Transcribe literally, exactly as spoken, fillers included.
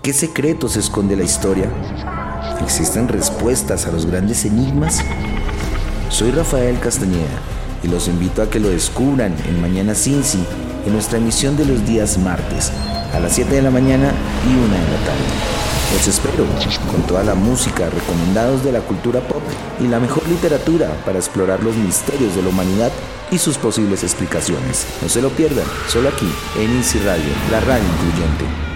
¿Qué secretos esconde la historia? ¿Existen respuestas a los grandes enigmas? Soy Rafael Castañeda y los invito a que lo descubran en Mañana Cincy, en nuestra emisión de los días martes, a las siete de la mañana y una de la tarde. Los espero con toda la música, recomendados de la cultura pop y la mejor literatura para explorar los misterios de la humanidad y sus posibles explicaciones. No se lo pierdan, solo aquí, en Easy Radio, la radio incluyente.